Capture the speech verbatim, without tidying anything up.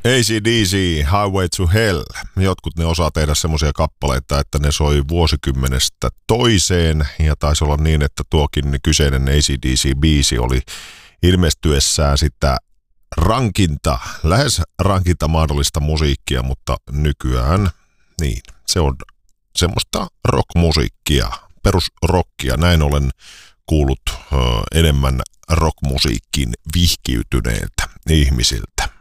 A C D C, Highway to Hell. Jotkut ne osaa tehdä semmoisia kappaleita, että ne soi vuosikymmenestä toiseen. Ja taisi olla niin, että tuokin kyseinen A C D C-biisi oli ilmestyessään sitä rankinta, lähes rankinta mahdollista musiikkia, mutta nykyään niin, se on semmoista rockmusiikkia, perusrockia. Näin olen kuullut ö, enemmän rockmusiikkiin vihkiytyneiltä ihmisiltä.